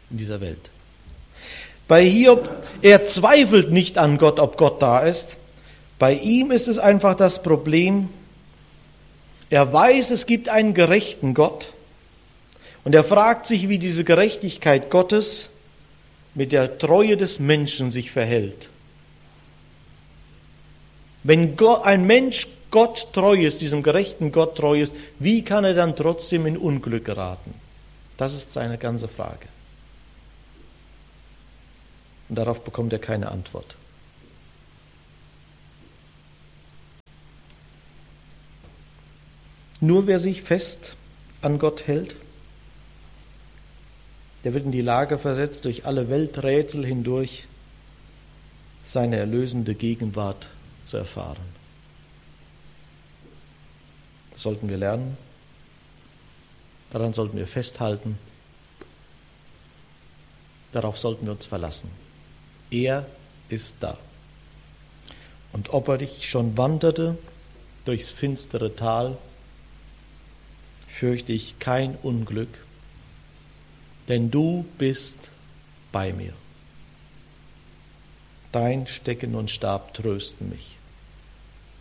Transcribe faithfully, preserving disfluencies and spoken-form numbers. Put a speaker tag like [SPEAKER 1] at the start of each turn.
[SPEAKER 1] in dieser Welt. Bei Hiob, er zweifelt nicht an Gott, ob Gott da ist. Bei ihm ist es einfach das Problem, er weiß, es gibt einen gerechten Gott und er fragt sich, wie diese Gerechtigkeit Gottes mit der Treue des Menschen sich verhält. Wenn Gott, ein Mensch Gott treu ist, diesem gerechten Gott treu ist, wie kann er dann trotzdem in Unglück geraten? Das ist seine ganze Frage. Und darauf bekommt er keine Antwort. Nur wer sich fest an Gott hält, der wird in die Lage versetzt, durch alle Welträtsel hindurch seine erlösende Gegenwart zu erfahren. Das sollten wir lernen, daran sollten wir festhalten, darauf sollten wir uns verlassen. Er ist da. Und ob er dich schon wanderte durchs finstere Tal, fürchte ich kein Unglück, denn du bist bei mir. Dein Stecken und Stab trösten mich.